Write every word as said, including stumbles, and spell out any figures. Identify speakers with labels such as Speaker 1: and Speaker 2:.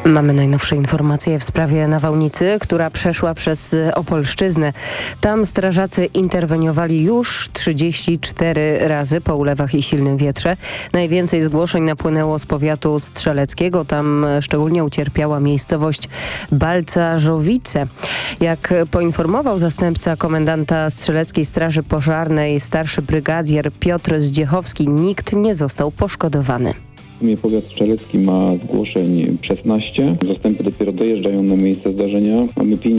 Speaker 1: Mamy najnowsze informacje w sprawie nawałnicy, która przeszła przez Opolszczyznę. Tam strażacy interweniowali już trzydzieści cztery razy po ulewach i silnym wietrze. Najwięcej zgłoszeń napłynęło z powiatu strzeleckiego. Tam szczególnie ucierpiała miejscowość Balcarzowice. Jak poinformował zastępca komendanta Strzeleckiej Straży Pożarnej, starszy brygadier Piotr Zdziechowski, nikt nie został poszkodowany.
Speaker 2: W sumie powiat strzelecki ma zgłoszeń szesnaście. Zastępy dopiero dojeżdżają na miejsce zdarzenia. Mamy pięć